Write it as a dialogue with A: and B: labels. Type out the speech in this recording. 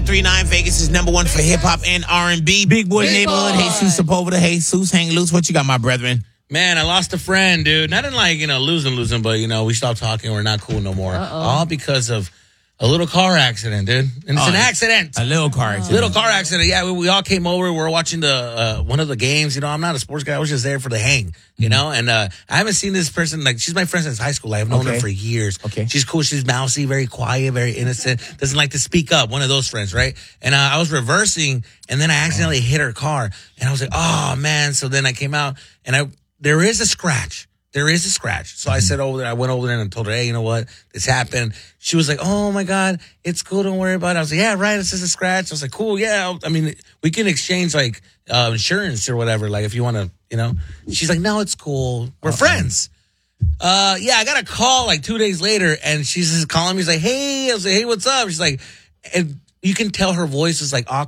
A: 98.39, Vegas' #1 for hip-hop and R&B. Big Boy Neighborhood, Jesus Sepulveda, Jesus, hang loose. What you got, my brethren?
B: Man, I lost a friend, dude. Not in like, losing, but, we stopped talking. We're not cool no more. All because of a little car accident, dude. And it's an accident.
A: A little car accident.
B: Little car accident. Yeah, we all came over. We were watching the one of the games. I'm not a sports guy. I was just there for the hang, and I haven't seen this person. Like, she's my friend since high school. I've known her for years.
A: Okay.
B: She's cool. She's mousy, very quiet, very innocent. Doesn't like to speak up. One of those friends, right? And I was reversing, and then I accidentally hit her car. And I was like, oh, man. So then I came out, and there is a scratch. There is a scratch. So I went over there and told her, hey, you know what? This happened. She was like, oh, my God, it's cool. Don't worry about it. I was like, yeah, right. It's just a scratch. I was like, cool. Yeah. I mean, we can exchange like insurance or whatever. Like if you want to, She's like, no, it's cool. We're friends. I got a call like 2 days later, and she's just calling me. She's like, hey. I was like, hey, what's up? She's like, and you can tell her voice is like awkward.